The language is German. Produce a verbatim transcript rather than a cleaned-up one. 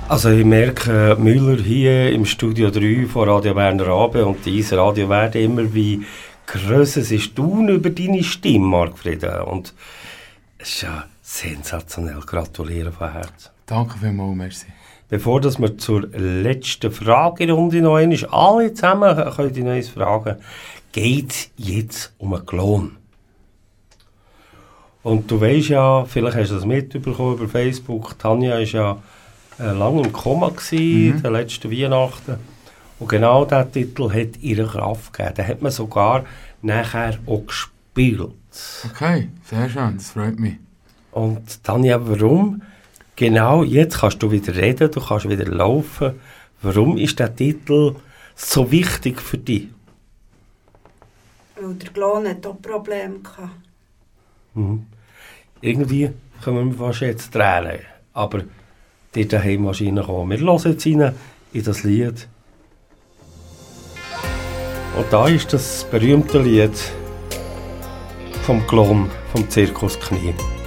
Also ich merke, Müller hier im Studio drei von Radio Berner Abend und dieses Radio werden immer wie grösser. Es ist tun über deine Stimme, Margfriede. Und es ist ja sensationell. Gratuliere von Herzen. Danke vielmals, merci. Bevor dass wir zur letzten Fragerunde noch einmal alle zusammen können die neues fragen, geht es jetzt um einen Klon. Und du weißt ja, vielleicht hast du das mitbekommen über Facebook, Tanja war ja äh, lange im Koma gewesen, mhm. den letzten Weihnachten. Und genau diesen Titel hat ihre Kraft gegeben. Den hat man sogar nachher auch gespielt. Okay, sehr schön, das freut mich. Und Tanja, warum? Genau, jetzt kannst du wieder reden, du kannst wieder laufen. Warum ist der Titel so wichtig für dich? Weil der Klon hat auch Probleme gehabt. Mhm. Irgendwie können wir fast jetzt Tränen, aber die daheim wahrscheinlich auch. Wir hören jetzt rein in das Lied. Und da ist das berühmte Lied vom Klon vom Zirkus Knie.